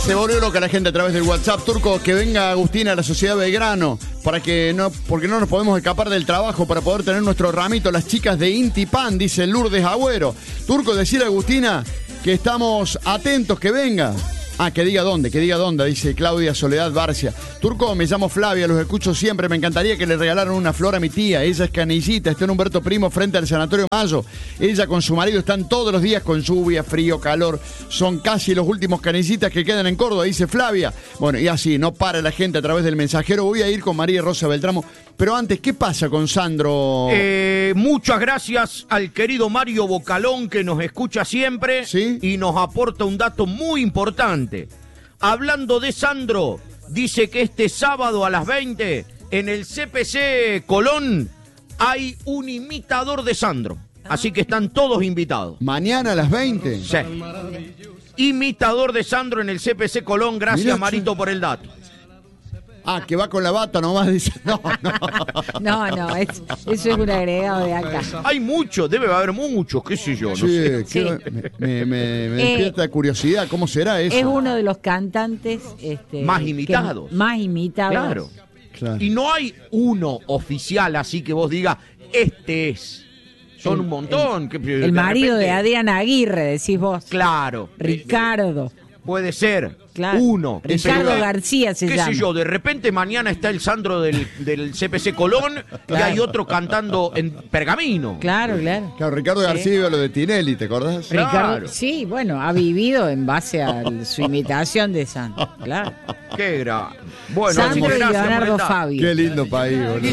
Se volvió loca la gente a través del WhatsApp. Turco, que venga Agustina a la Sociedad Belgrano, porque no nos podemos escapar del trabajo para poder tener nuestro ramito. Las chicas de Inti Pan, dice Lourdes Agüero. Turco, decirle a Agustina que estamos atentos, que venga. Ah, que diga dónde, dice Claudia Soledad Barcia. Turco, me llamo Flavia, los escucho siempre. Me encantaría que le regalaran una flor a mi tía. Ella es canillita, está en Humberto Primo frente al Sanatorio Mayo. Ella con su marido están todos los días con lluvia, frío, calor. Son casi los últimos canillitas que quedan en Córdoba, dice Flavia. Bueno, y así, no para la gente a través del mensajero. Voy a ir con María Rosa Beltramo. Pero antes, ¿qué pasa con Sandro? Muchas gracias al querido Mario Bocalón, que nos escucha siempre. ¿Sí? Y nos aporta un dato muy importante. Hablando de Sandro, dice que este sábado a las 20 en el CPC Colón hay un imitador de Sandro. Así que están todos invitados. ¿Mañana a las 20? Sí. Imitador de Sandro en el CPC Colón. Gracias, Mirá, Marito, por el dato. Ah, que va con la bata nomás, dice. No. No, eso es un agregado de acá. Hay muchos, debe haber muchos, qué sé yo, no Sí, sé. Sí. me despierta curiosidad, ¿cómo será eso? Es uno de los cantantes Más imitados. más imitados. Claro. Claro. Y no hay uno oficial así que vos digas, este es. Son un montón. El marido de Adriana Aguirre, decís vos. Claro. Ricardo. Puede ser. Claro. Uno. Ricardo Pero, García se ¿qué llama. sé yo? De repente mañana está el Sandro del CPC Colón y hay otro cantando en Pergamino. Claro. Claro, Ricardo García iba a lo de Tinelli, ¿te acordás? Claro. Ricardo, sí, bueno, ha vivido en base a su imitación de Sandro. Claro. Qué gran. Bueno, Sandro y gracias por el Leonardo dato. Fabio. Qué lindo país, boludo.